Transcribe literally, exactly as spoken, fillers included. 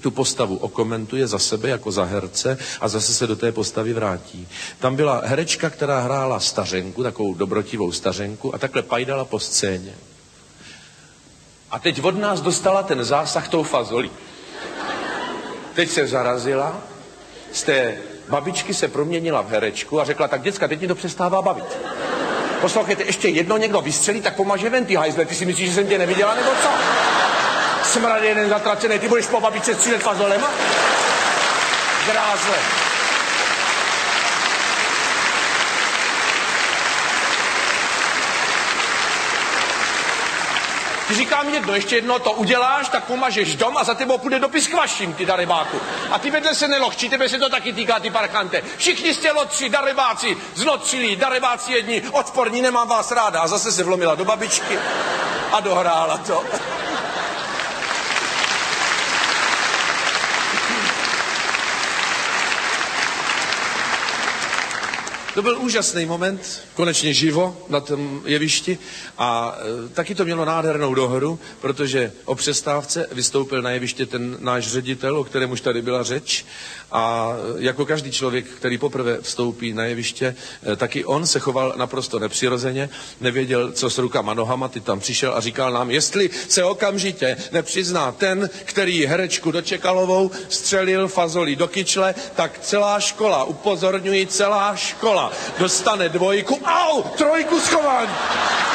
tu postavu okomentuje za sebe jako za herce a zase se do té postavy vrátí. Tam byla herečka, která hrála stařenku, takovou dobrotivou stařenku a takhle pajdala po scéně. A teď od nás dostala ten zásah tou fazolí. Teď se zarazila, z té babičky se proměnila v herečku a řekla, tak děcka, teď mi to přestává bavit. Poslouchejte, ještě jedno někdo vystřelí, tak pomaže ven, ty hajzle, ty si myslíš, že jsem tě neviděla, nebo co? Smrad jeden zatracený, ty budeš po babičce střílet fazolema? Grázle. Ty říkám jedno, ještě jedno to uděláš, tak pomažeš dom a za tebou půjde dopis k vašim, ty darebáku. A ty vedle se nelochčí, tebe se to taky týká, ty parchante. Všichni jste lotři, darebáci, znotřilí, darebáci jedni, odporní, nemám vás ráda. A zase se vlomila do babičky a dohrála to. To byl úžasný moment, konečně živo na tom jevišti a e, taky to mělo nádhernou dohru, protože o přestávce vystoupil na jeviště ten náš ředitel, o kterém už tady byla řeč a jako každý člověk, který poprvé vstoupí na jeviště, e, taky on se choval naprosto nepřirozeně, nevěděl, co s rukama nohama, ty tam přišel a říkal nám, jestli se okamžitě nepřizná ten, který herečku Dočekalovou střelil fazolí do kyčle, tak celá škola, upozorňuji, celá škola dostane dvojku, au, trojku schování.